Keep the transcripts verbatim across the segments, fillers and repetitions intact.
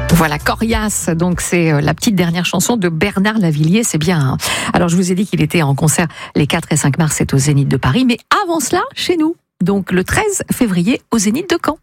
Voilà, Coriace, donc c'est la petite dernière chanson de Bernard Lavilliers, c'est bien. Hein. Alors je vous ai dit qu'il était en concert les quatre et cinq mars, c'est au Zénith de Paris, mais avant cela, chez nous, donc le treize février au Zénith de Caen.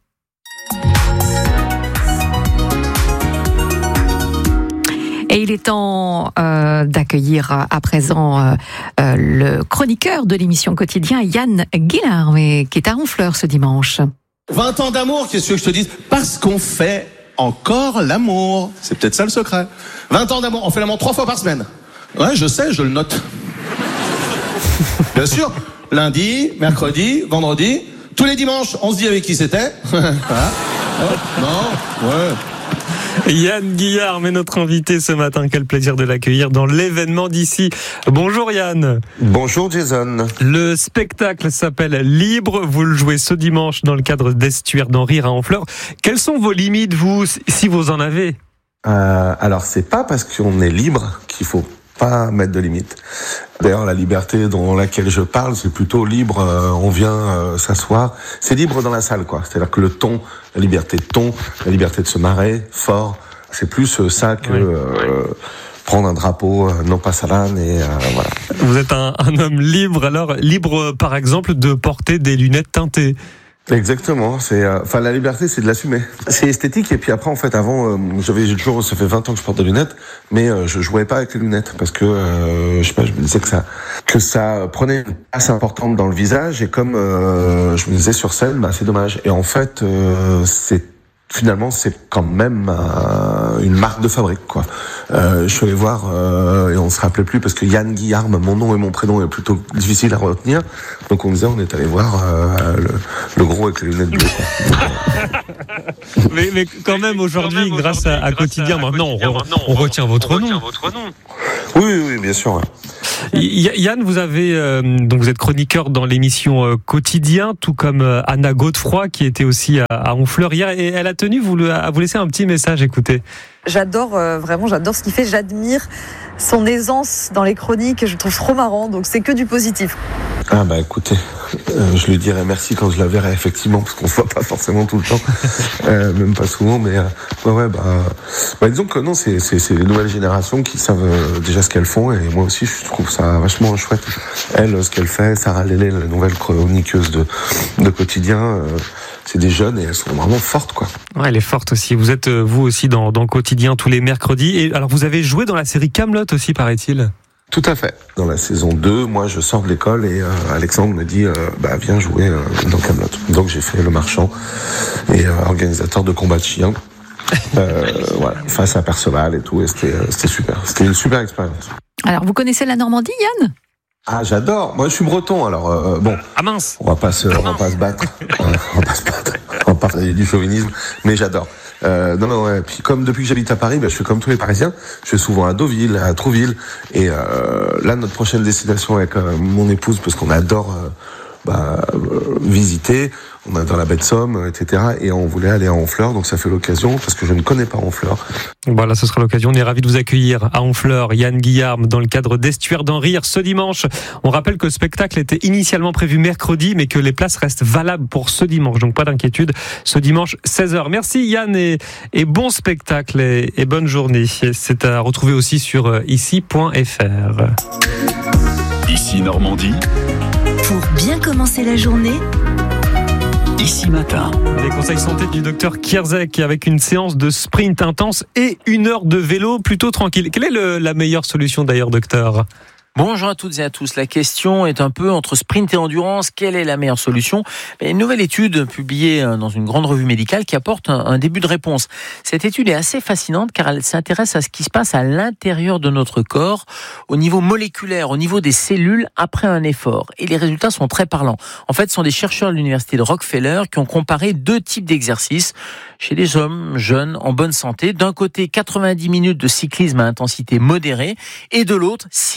Et il est temps euh, d'accueillir à présent euh, euh, le chroniqueur de l'émission Quotidien, Yann Guillard, qui est à Honfleur ce dimanche. vingt ans d'amour, qu'est-ce que je te dis ? Parce qu'on fait encore l'amour. C'est peut-être ça le secret. vingt ans d'amour, on fait l'amour trois fois par semaine. Ouais, je sais, je le note. Bien sûr, lundi, mercredi, vendredi, tous les dimanches, on se dit avec qui c'était. Voilà. Oh, non, ouais. Yann Guillard est notre invité ce matin. Quel plaisir de l'accueillir dans l'événement d'ici. Bonjour Yann. Bonjour Jason. Le spectacle s'appelle Libre. Vous le jouez ce dimanche dans le cadre d'Estuaire d'en rire à Honfleur. Quelles sont vos limites, vous, si vous en avez ? euh, Alors, c'est pas parce qu'on est libre qu'il faut pas mettre de limites. D'ailleurs, la liberté dans laquelle je parle, c'est plutôt libre, euh, on vient euh, s'asseoir. C'est libre dans la salle, quoi. C'est-à-dire que le ton, la liberté de ton, la liberté de se marrer fort, c'est plus euh, ça que... Oui. Euh, prendre un drapeau, euh, non pas salade, et euh, voilà. Vous êtes un, un homme libre, alors libre, par exemple, de porter des lunettes teintées. Exactement, c'est enfin euh, la liberté, c'est de l'assumer. C'est esthétique, et puis après en fait avant euh, j'avais toujours ça fait vingt ans que je porte des lunettes, mais euh, je jouais pas avec les lunettes parce que euh, je sais pas, je me disais que ça que ça prenait une place importante dans le visage, et comme euh, je me disais sur scène, bah c'est dommage. Et en fait euh, c'est finalement, c'est quand même euh, une marque de fabrique, quoi. Euh, je suis allé voir, euh, et on se rappelait plus, parce que Yann Guillard, mon nom et mon prénom est plutôt difficile à retenir. Donc on disait, on est allé voir euh, le, le gros avec les lunettes bleues, quoi. mais, mais quand même, aujourd'hui, quand même, grâce, aujourd'hui, à, à grâce Quotidien, à maintenant, on, re, on retient votre on nom. Retient votre nom. Oui, oui, bien sûr. Ouais. Yann, vous avez euh, donc vous êtes chroniqueur dans l'émission euh, Quotidien, tout comme euh, Anna Godefroy qui était aussi à, à Honfleur hier, et elle a tenu vous le, à vous laisser un petit message. Écoutez. J'adore euh, vraiment, j'adore ce qu'il fait. J'admire son aisance dans les chroniques. Je le trouve trop marrant. Donc c'est que du positif. Ah bah écoutez, euh, je lui dirai merci quand je la verrai effectivement, parce qu'on se voit pas forcément tout le temps, euh, même pas souvent, mais euh, ouais ouais bah, bah disons que non, c'est c'est c'est les nouvelles générations qui savent euh, déjà ce qu'elles font, et moi aussi je trouve ça vachement chouette. Elle, ce qu'elle fait, Sarah Lélé, la nouvelle chroniqueuse de de Quotidien, euh, c'est des jeunes et elles sont vraiment fortes, quoi. Ouais, elle est forte aussi. Vous êtes euh, vous aussi dans dans Quotidien tous les mercredis, et alors vous avez joué dans la série Kaamelott aussi, paraît-il. Tout à fait. Dans la saison deux, moi je sors de l'école et euh, Alexandre me dit euh, bah viens jouer euh, dans Kaamelott. Donc j'ai fait le marchand et euh, organisateur de combat de chiens. Euh, voilà, face à Perceval et tout, et c'était euh, c'était super. C'était une super expérience. Alors vous connaissez la Normandie, Yann ? Ah, j'adore. Moi je suis breton, alors euh, bon. Ah mince. On va pas se on va pas se battre. on va pas se battre. On va pas parler du chauvinisme, mais j'adore. Euh, non, non, ouais. Puis comme depuis que j'habite à Paris, bah, je suis comme tous les Parisiens. Je vais souvent à Deauville, à Trouville. Et euh, là, notre prochaine destination avec euh, mon épouse, parce qu'on adore euh, bah, euh, visiter, on adore la baie de Somme, et cetera. Et on voulait aller à Honfleur, donc ça fait l'occasion, parce que je ne connais pas Honfleur. Voilà, ce sera l'occasion. On est ravis de vous accueillir à Honfleur, Yann Guillard, dans le cadre d'Estuaire d'en rire ce dimanche. On rappelle que le spectacle était initialement prévu mercredi, mais que les places restent valables pour ce dimanche. Donc pas d'inquiétude, ce dimanche seize heures. Merci Yann, et, et bon spectacle et, et bonne journée. C'est à retrouver aussi sur ici point f r. Ici Normandie. Pour bien commencer la journée, Ici Matin. Les conseils santé du docteur Kierzek, avec une séance de sprint intense et une heure de vélo plutôt tranquille. Quelle est le, la meilleure solution d'ailleurs, docteur ? Bonjour à toutes et à tous. La question est un peu entre sprint et endurance. Quelle est la meilleure solution ? Une nouvelle étude publiée dans une grande revue médicale qui apporte un, un début de réponse. Cette étude est assez fascinante car elle s'intéresse à ce qui se passe à l'intérieur de notre corps, au niveau moléculaire, au niveau des cellules après un effort. Et les résultats sont très parlants. En fait, ce sont des chercheurs de l'université de Rockefeller qui ont comparé deux types d'exercices chez des hommes jeunes en bonne santé. D'un côté, quatre-vingt-dix minutes de cyclisme à intensité modérée, et de l'autre, six sprints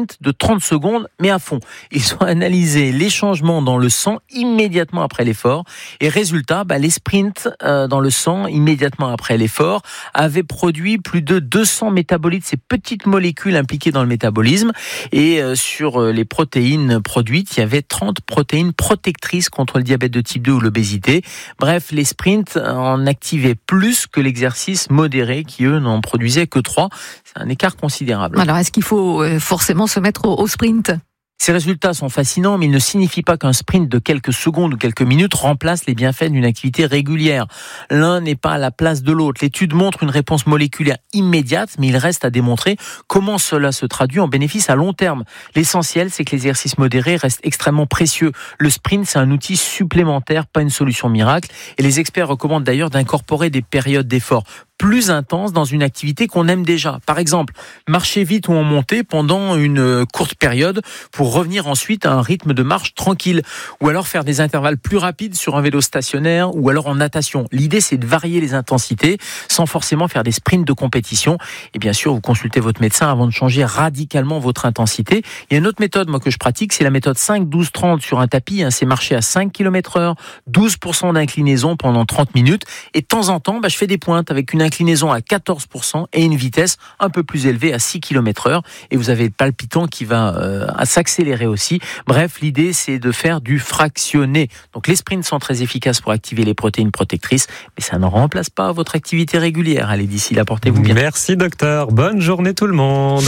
sprint de trente secondes, mais à fond. Ils ont analysé les changements dans le sang immédiatement après l'effort. Et résultat, bah, les sprints euh, dans le sang immédiatement après l'effort avaient produit plus de deux cents métabolites, ces petites molécules impliquées dans le métabolisme. Et euh, sur euh, les protéines produites, il y avait trente protéines protectrices contre le diabète de type deux ou l'obésité. Bref, les sprints en activaient plus que l'exercice modéré qui, eux, n'en produisaient que trois. C'est un écart considérable. Alors, est-ce qu'il faut forcément se mettre au, au sprint ? Ces résultats sont fascinants, mais ils ne signifient pas qu'un sprint de quelques secondes ou quelques minutes remplace les bienfaits d'une activité régulière. L'un n'est pas à la place de l'autre. L'étude montre une réponse moléculaire immédiate, mais il reste à démontrer comment cela se traduit en bénéfice à long terme. L'essentiel, c'est que l'exercice modéré reste extrêmement précieux. Le sprint, c'est un outil supplémentaire, pas une solution miracle. Et les experts recommandent d'ailleurs d'incorporer des périodes d'effort plus intense dans une activité qu'on aime déjà. Par exemple, marcher vite ou en montée pendant une courte période pour revenir ensuite à un rythme de marche tranquille. Ou alors faire des intervalles plus rapides sur un vélo stationnaire ou alors en natation. L'idée, c'est de varier les intensités sans forcément faire des sprints de compétition. Et bien sûr, vous consultez votre médecin avant de changer radicalement votre intensité. Il y a une autre méthode, moi, que je pratique, c'est la méthode cinq douze trente sur un tapis. Hein, c'est marcher à cinq kilomètres heure, douze pour cent d'inclinaison pendant trente minutes. Et de temps en temps, bah, je fais des pointes avec une inclinaison à quatorze pour cent et une vitesse un peu plus élevée à six kilomètres heure. Et vous avez le palpitant qui va euh, s'accélérer aussi. Bref, l'idée, c'est de faire du fractionné. Donc les sprints sont très efficaces pour activer les protéines protectrices, mais ça ne remplace pas votre activité régulière. Allez, d'ici là, portez-vous bien. Merci docteur, bonne journée tout le monde.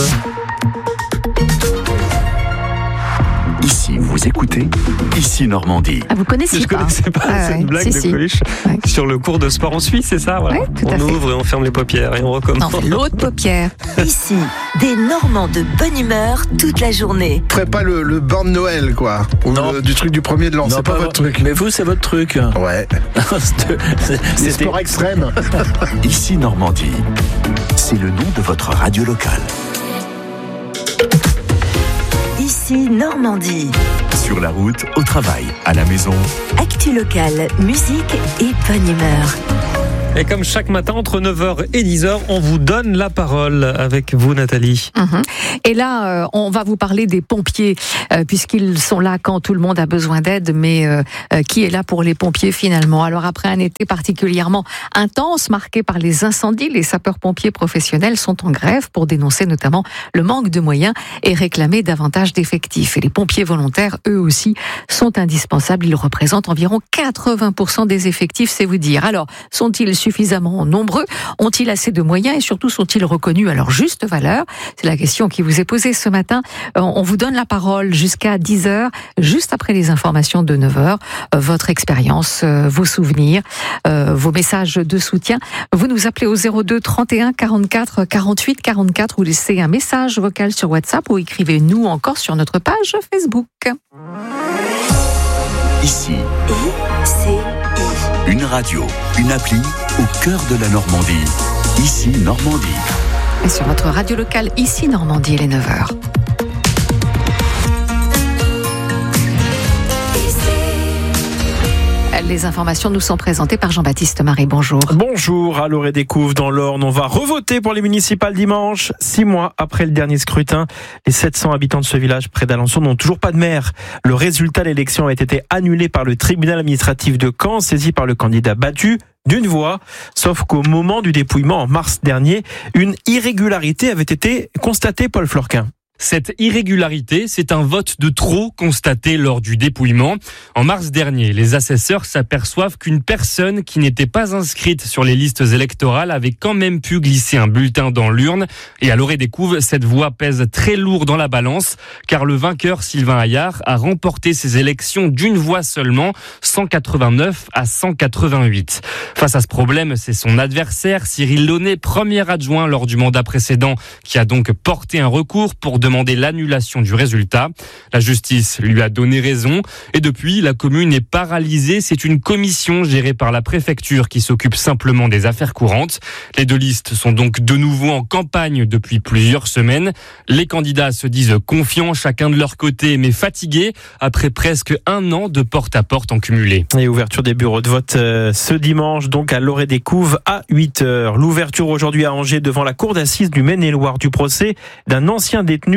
Ici, vous écoutez Ici Normandie. Ah, vous connaissez Je pas. connaissais pas Ah, cette ouais. blague Si, de si. Coluche Ouais. sur le cours de sport en Suisse, c'est ça voilà. Ouais, tout à On fait. ouvre et on ferme les paupières et on recommence. Non, l'autre paupière. Ici, des Normands de bonne humeur toute la journée. Ferait pas le, le bain de Noël, quoi. Ou Non. le- du truc du premier de l'an. C'est pas, votre truc. Mais vous, c'est votre truc. Ouais. Les C'était sports extrêmes. Ici Normandie. C'est le nom de votre radio locale. Ici, Normandie. Sur la route, au travail, à la maison. Actu locale, musique et bonne humeur. Et comme chaque matin, entre neuf heures et dix heures, on vous donne la parole avec vous, Nathalie. Mhm. Et là, euh, on va vous parler des pompiers, euh, puisqu'ils sont là quand tout le monde a besoin d'aide, mais euh, euh, qui est là pour les pompiers finalement? Alors après un été particulièrement intense, marqué par les incendies, les sapeurs-pompiers professionnels sont en grève pour dénoncer notamment le manque de moyens et réclamer davantage d'effectifs. Et les pompiers volontaires, eux aussi, sont indispensables. Ils représentent environ quatre-vingts pour cent des effectifs, c'est vous dire. Alors, sont-ils suffisamment nombreux? Ont-ils assez de moyens et surtout sont-ils reconnus à leur juste valeur? C'est la question qui vous est posée ce matin. On vous donne la parole jusqu'à dix heures, juste après les informations de neuf heures. Votre expérience, vos souvenirs, vos messages de soutien. Vous nous appelez au zéro deux trente et un quarante-quatre quarante-huit quarante-quatre ou laissez un message vocal sur WhatsApp ou écrivez-nous encore sur notre page Facebook. Ici, C'est une radio, une appli au cœur de la Normandie. Ici Normandie. Et sur votre radio locale, ici Normandie, il est neuf heures. Les informations nous sont présentées par Jean-Baptiste Marie. Bonjour. Bonjour, à l'Orée des Couves dans l'Orne. On va revoter pour les municipales dimanche. Six mois après le dernier scrutin, les sept cents habitants de ce village près d'Alençon n'ont toujours pas de maire. Le résultat de l'élection a été annulé par le tribunal administratif de Caen, saisi par le candidat battu d'une voix. Sauf qu'au moment du dépouillement en mars dernier, une irrégularité avait été constatée, Paul Florquin. Cette irrégularité, c'est un vote de trop constaté lors du dépouillement. En mars dernier, les assesseurs s'aperçoivent qu'une personne qui n'était pas inscrite sur les listes électorales avait quand même pu glisser un bulletin dans l'urne. Et à l'Orée des Couves, cette voix pèse très lourd dans la balance, car le vainqueur Sylvain Hayard a remporté ces élections d'une voix seulement, cent quatre-vingt-neuf à cent quatre-vingt-huit. Face à ce problème, c'est son adversaire, Cyril Launay, premier adjoint lors du mandat précédent, qui a donc porté un recours pour demander l'annulation du résultat. La justice lui a donné raison et depuis, la commune est paralysée. C'est une commission gérée par la préfecture qui s'occupe simplement des affaires courantes. Les deux listes sont donc de nouveau en campagne depuis plusieurs semaines. Les candidats se disent confiants, chacun de leur côté, mais fatigués après presque un an de porte-à-porte en cumulé. Et ouverture des bureaux de vote euh, ce dimanche, donc à l'Orée des Couves à huit heures. L'ouverture aujourd'hui à Angers devant la cour d'assises du Maine-et-Loire du procès d'un ancien détenu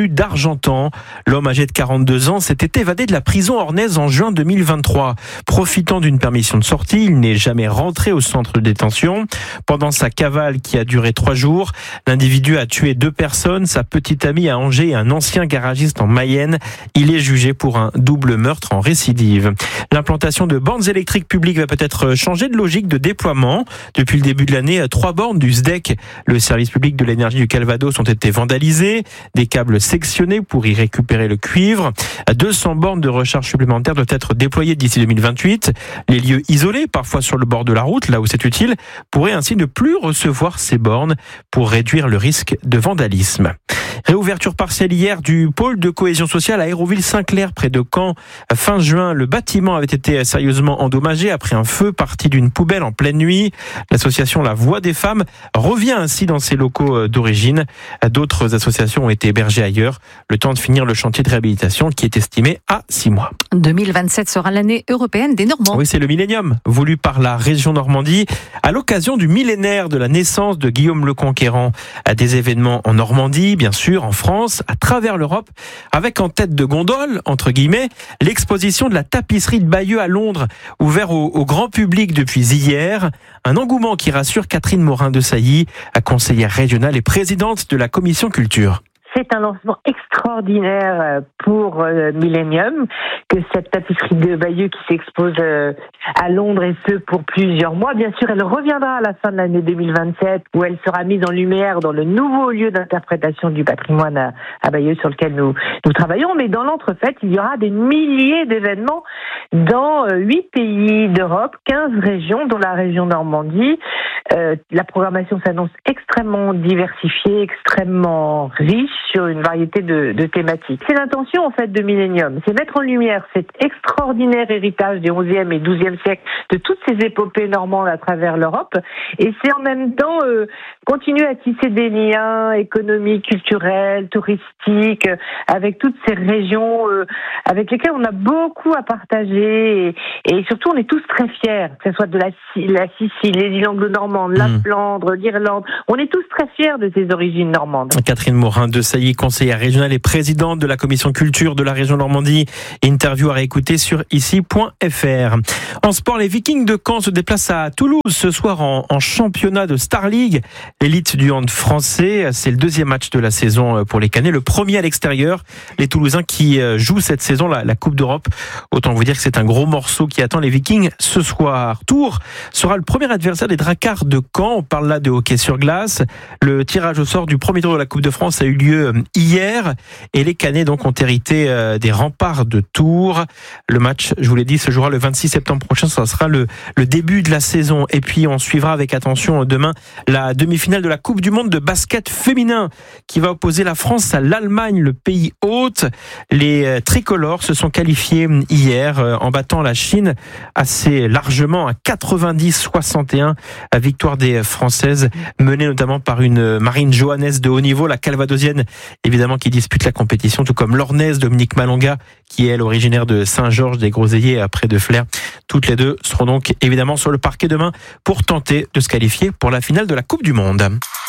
avenue d'Argentan. L'homme âgé de quarante-deux ans s'était évadé de la prison ornaise en juin deux mille vingt-trois. Profitant d'une permission de sortie, il n'est jamais rentré au centre de détention. Pendant sa cavale qui a duré trois jours, l'individu a tué deux personnes, sa petite amie à Angers et un ancien garagiste en Mayenne. Il est jugé pour un double meurtre en récidive. L'implantation de bornes électriques publiques va peut-être changer de logique de déploiement. Depuis le début de l'année, trois bornes du S D E C, le service public de l'énergie du Calvados, ont été vandalisées. Des câbles sectionnés pour y récupérer le cuivre. deux cents bornes de recharge supplémentaires doivent être déployées d'ici deux mille vingt-huit. Les lieux isolés, parfois sur le bord de la route, là où c'est utile, pourraient ainsi ne plus recevoir ces bornes pour réduire le risque de vandalisme. Réouverture partielle hier du pôle de cohésion sociale à Hérouville-Saint-Clair, près de Caen. Fin juin, le bâtiment avait été sérieusement endommagé après un feu parti d'une poubelle en pleine nuit. L'association La Voix des Femmes revient ainsi dans ses locaux d'origine. D'autres associations ont été hébergées ailleurs, le temps de finir le chantier de réhabilitation qui est estimé à six mois. deux mille vingt-sept sera l'année européenne des Normands. Oui, c'est le millénium voulu par la région Normandie à l'occasion du millénaire de la naissance de Guillaume le Conquérant. Des événements en Normandie, bien sûr, en France, à travers l'Europe, avec en tête de gondole, entre guillemets, l'exposition de la tapisserie de Bayeux à Londres, ouvert au, au grand public depuis hier. Un engouement qui rassure Catherine Morin-Desailly, conseillère régionale et présidente de la commission culture. C'est un lancement extraordinaire pour euh, Millennium, que cette tapisserie de Bayeux qui s'expose euh, à Londres et ce pour plusieurs mois. Bien sûr, elle reviendra à la fin de l'année deux mille vingt-sept où elle sera mise en lumière dans le nouveau lieu d'interprétation du patrimoine à, à Bayeux sur lequel nous, nous travaillons. Mais dans l'entrefaite, il y aura des milliers d'événements dans huit pays d'Europe, quinze régions, dont la région Normandie. Euh, la programmation s'annonce extrêmement diversifiée, extrêmement riche sur une variété de, de thématiques. C'est l'intention en fait de Millennium, c'est mettre en lumière cet extraordinaire héritage du onzième et douzième siècle de toutes ces épopées normandes à travers l'Europe, et c'est en même temps euh, continuer à tisser des liens économiques, culturels, touristiques euh, avec toutes ces régions euh, avec lesquelles on a beaucoup à partager, et, et surtout on est tous très fiers, que ce soit de la, la Sicile, les îles anglo-normandes, la mmh. Flandre, l'Irlande, on est tous très fiers de ces origines normandes. Catherine Morin-Desailly, conseillère régionale et présidente de la commission culture de la région Normandie. Interview à réécouter sur ici point f r. En sport, les Vikings de Caen se déplacent à Toulouse ce soir en, en championnat de Star League. L'élite du hand français, c'est le deuxième match de la saison pour les Canets, le premier à l'extérieur. Les Toulousains qui jouent cette saison la, la Coupe d'Europe. Autant vous dire que c'est un gros morceau qui attend les Vikings ce soir. Tours sera le premier adversaire des Dracards de Caen. On parle là de hockey sur glace. Le tirage au sort du premier tour de la Coupe de France a eu lieu hier et les Canets donc ont hérité des remparts de Tours. Le match, je vous l'ai dit, se jouera le vingt-six septembre prochain. Ça sera le, le début de la saison. Et puis on suivra avec attention demain la demi-finale de la Coupe du Monde de basket féminin qui va opposer la France à l'Allemagne, le pays hôte. Les tricolores se sont qualifiés hier en battant la Chine assez largement à quatre-vingt-dix soixante et un. Victoire des Françaises menée notamment par une Marine Johannes de haut niveau, la calvadosienne évidemment qui dispute la compétition, tout comme l'Ornaise Dominique Malonga qui est elle originaire de Saint-Georges des Groseilliers près de Flers. Toutes les deux seront donc évidemment sur le parquet demain pour tenter de se qualifier pour la finale de la Coupe du Monde.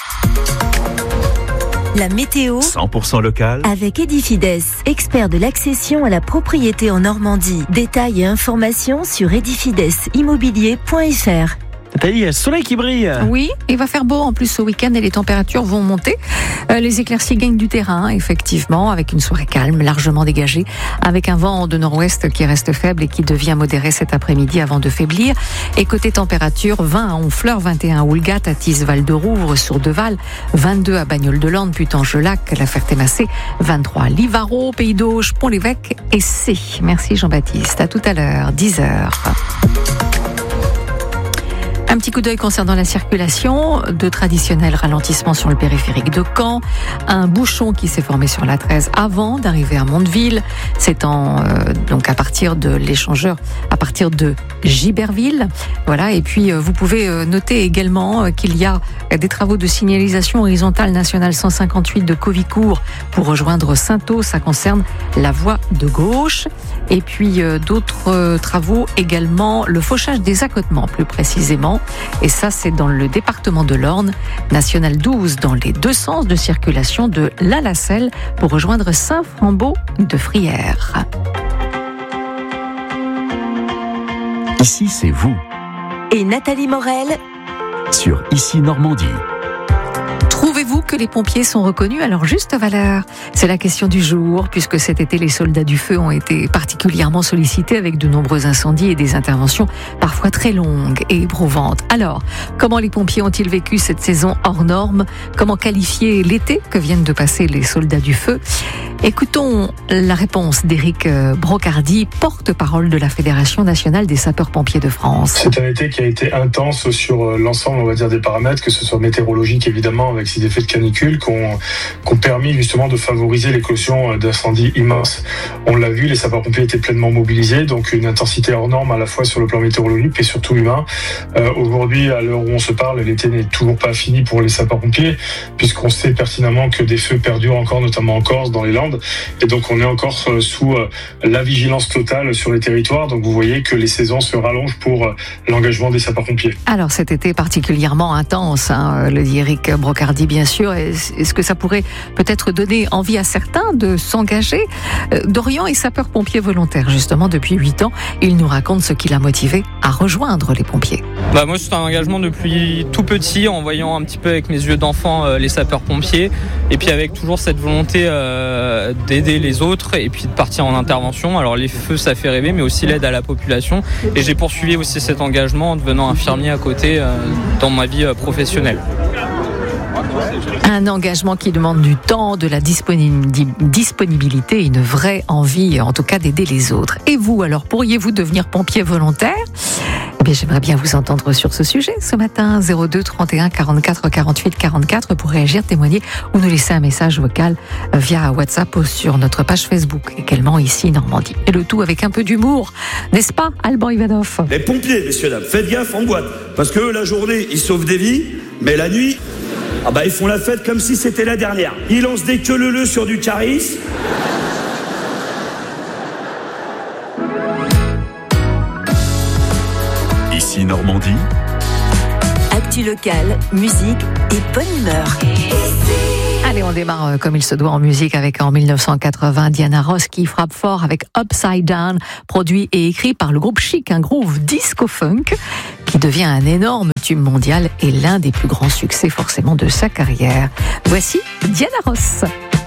La météo cent pour cent local avec Edifides, expert de l'accession à la propriété en Normandie. Détails et informations sur edifides immobilier point f r. Nathalie, il y a le soleil qui brille. Oui, il va faire beau en plus ce week-end et les températures vont monter. Euh, les éclaircies gagnent du terrain, effectivement, avec une soirée calme, largement dégagée, avec un vent de nord-ouest qui reste faible et qui devient modéré cet après-midi avant de faiblir. Et côté température, vingt à Honfleur, vingt et un à Houlgat, à Tis, Val-de-Rouvre, Sourdeval, vingt-deux à Bagnoles-de-Lande, Putange-Lac, La Ferté-Massé, vingt-trois à Livaro, Pays d'Auge, Pont-l'Évêque et C. Merci Jean-Baptiste. À tout à l'heure, dix heures. Un petit coup d'œil concernant la circulation, de traditionnels ralentissements sur le périphérique de Caen, un bouchon qui s'est formé sur l'A treize avant d'arriver à Mondeville, c'est en, euh, donc à partir de l'échangeur, à partir de Giberville, voilà. Et puis euh, vous pouvez euh, noter également euh, qu'il y a des travaux de signalisation horizontale nationale cent cinquante-huit de Covicourt pour rejoindre Saint-Eau, ça concerne la voie de gauche. Et puis euh, d'autres euh, travaux également, le fauchage des accotements plus précisément, Et ça, c'est dans le département de l'Orne, national douze, dans les deux sens de circulation de La Lacelle pour rejoindre Saint-Frambeau de Frières. Ici, c'est vous. Et Nathalie Morel Sur Ici Normandie. Trouvez-vous que les pompiers sont reconnus à leur juste valeur ? C'est la question du jour, puisque cet été, les soldats du feu ont été particulièrement sollicités avec de nombreux incendies et des interventions parfois très longues et éprouvantes. Alors, comment les pompiers ont-ils vécu cette saison hors norme ? Comment qualifier l'été que viennent de passer les soldats du feu ? Écoutons la réponse d'Éric Brocardi, porte-parole de la Fédération nationale des sapeurs-pompiers de France. C'est un été qui a été intense sur l'ensemble, on va dire, des paramètres, que ce soit météorologique évidemment, avec ces effets de canicule qui ont, qui ont permis justement de favoriser l'éclosion d'incendies immenses. On l'a vu, les sapeurs-pompiers étaient pleinement mobilisés, donc une intensité hors norme à la fois sur le plan météorologique et surtout humain. Euh, aujourd'hui, à l'heure où on se parle, l'été n'est toujours pas fini pour les sapeurs-pompiers, puisqu'on sait pertinemment que des feux perdurent encore, notamment en Corse, dans les Landes, et donc on est encore sous la vigilance totale sur les territoires. Donc vous voyez que les saisons se rallongent pour l'engagement des sapeurs-pompiers. Alors cet été particulièrement intense, hein, le dit Éric Brocardi bien sûr. Est-ce que ça pourrait peut-être donner envie à certains de s'engager ? Dorian est sapeur-pompier volontaire justement depuis huit ans. Il nous raconte ce qui l'a motivé à rejoindre les pompiers. Bah moi c'est un engagement depuis tout petit, en voyant un petit peu avec mes yeux d'enfant euh, les sapeurs-pompiers, et puis avec toujours cette volonté euh, d'aider les autres et puis de partir en intervention. Alors les feux ça fait rêver, mais aussi l'aide à la population, et j'ai poursuivi aussi cet engagement en devenant infirmier à côté euh, dans ma vie euh, professionnelle. Un engagement qui demande du temps, de la disponibilité, une vraie envie, en tout cas, d'aider les autres. Et vous, alors, pourriez-vous devenir pompier volontaire ? Eh bien, j'aimerais bien vous entendre sur ce sujet ce matin. zéro deux trente et un quarante-quatre quarante-huit quarante-quatre pour réagir, témoigner ou nous laisser un message vocal via WhatsApp ou sur notre page Facebook, également ici Normandie. Et le tout avec un peu d'humour, n'est-ce pas, Alban Ivanov ? Les pompiers, messieurs, dames, faites gaffe en boîte, parce que la journée, ils sauvent des vies, mais la nuit... Ah bah ils font la fête comme si c'était la dernière. Ils lancent des queues leu sur du charisme. Ici Normandie. Actu locale, musique et bonne humeur. Allez, on démarre comme il se doit en musique avec en mille neuf cent quatre-vingts Diana Ross qui frappe fort avec Upside Down, produit et écrit par le groupe Chic, un groove disco-funk qui devient un énorme tube mondial et l'un des plus grands succès forcément de sa carrière. Voici Diana Ross.